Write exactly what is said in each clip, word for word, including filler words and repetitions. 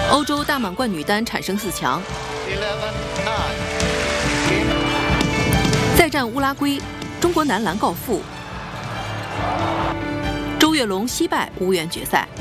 欧洲大满贯女单产生四强，再战乌拉圭，中国男篮告负。周跃龙惜败无缘决赛。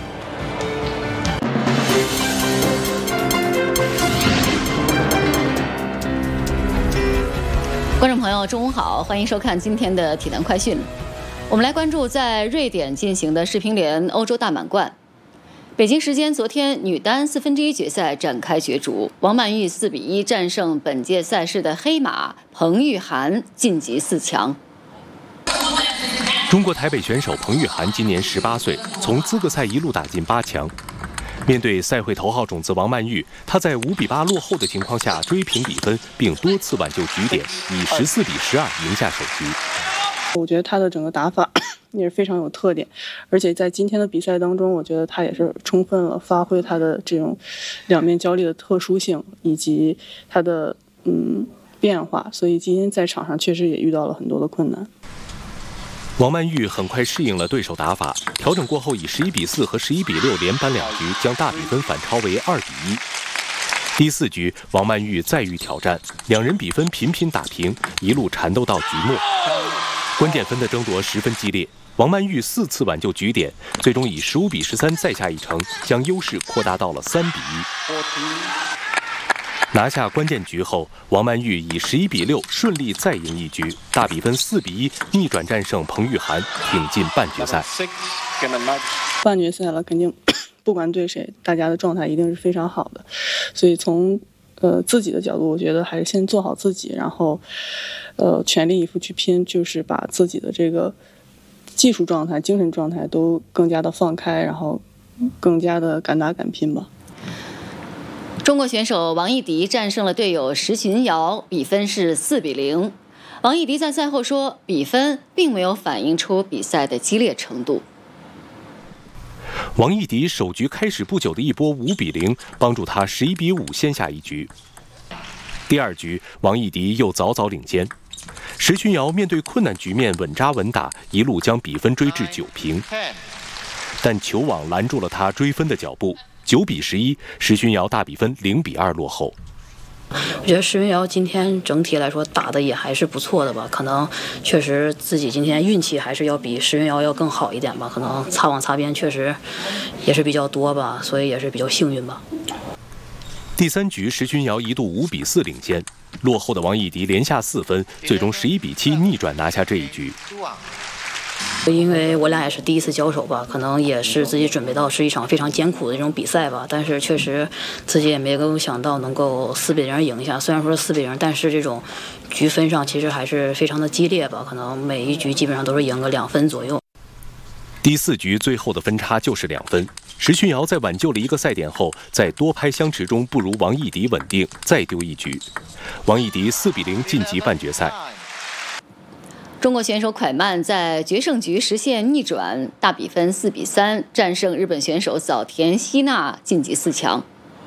观众朋友，中午好，欢迎收看今天的体坛快讯。我们来关注在瑞典进行的世乒联欧洲大满贯。北京时间昨天，女单四分之一决赛展开角逐，王曼玉四比一战胜本届赛事的黑马彭玉涵，晋级四强。 中国台北选手彭玉涵今年十八岁，从资格赛一路打进八强。面对赛会头号种子王曼玉，她在五比八落后的情况下追平比分，并多次挽救局点，以十四比十二赢下首局。 我觉得她的整个打法也是非常有特点，而且在今天的比赛当中，我觉得她也是充分了发挥她的这种两面交力的特殊性以及她的嗯变化，所以今天在场上确实也遇到了很多的困难。 王曼玉很快适应了对手打法，调整过后以十一比四和十一比六连扳两局，将大比分反超为二比一。第四局，王曼玉再遇挑战，两人比分频频打平，一路缠斗到局末。关键分的争夺十分激烈，王曼玉四次挽救局点，最终以十五比十三再下一城，将优势扩大到了三比一。拿下关键局后，王曼玉以十一比六顺利再赢一局，大比分四比一逆转战胜彭玉涵，挺进半决赛。 半决赛了，肯定不管对谁，大家的状态一定是非常好的，所以从呃自己的角度，我觉得还是先做好自己，然后呃全力以赴去拼，就是把自己的这个技术状态、精神状态都更加的放开，然后更加的敢打敢拼吧。 中国选手王艺迪战胜了队友石群瑶，比分是四比零。王艺迪在赛后说，比分并没有反映出比赛的激烈程度。 王艺迪首局开始不久的一波五比零，帮助他十一比五先下一局。第二局，王艺迪又早早领先，石群瑶面对困难局面稳扎稳打，一路将比分追至九平，但球网拦住了他追分的脚步。九比十一，石群瑶大比分零比二落后。 我觉得石群瑶今天整体来说打的也还是不错的吧，可能确实自己今天运气还是要比石群瑶要更好一点吧，可能擦网擦边确实也是比较多吧，所以也是比较幸运吧。 第三局，石群瑶一度五比四领先，落后的王艺迪连下四分，最终十一比七逆转拿下这一局。 因为我俩也是第一次交手吧，可能也是自己准备到是一场非常艰苦的这种比赛吧，但是确实自己也没有想到能够四比零赢下。虽然说是四比零，但是这种局分上其实还是非常的激烈吧，可能每一局基本上都是赢个两分左右。 第四局最后的分差就是两分，石群瑶在挽救了一个赛点后，在多拍相持中不如王艺迪稳定，再丢一局。王艺迪四比零晋级半决赛。 中国选手蒯曼在决胜局实现逆转，大比分四比三战胜日本选手早田希娜，晋级四强。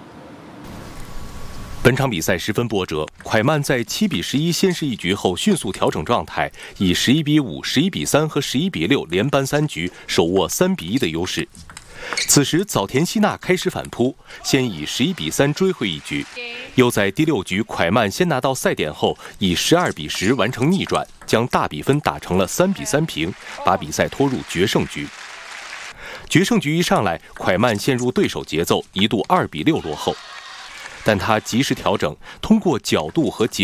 本场比赛十分波折，蒯曼在七比十一先失一局后迅速调整状态，以十一比五、十一比三和十一比六连扳三局，手握三比一的优势。此时早田希娜开始反扑，先以十一比三追回一局，又在第六局蒯曼先拿到赛点后，以十二比十完成逆转，将大比分打成了三比三平，把比赛拖入决胜局。决胜局一上来，蒯曼陷入对手节奏，一度二比六落后，但他及时调整，通过角度和节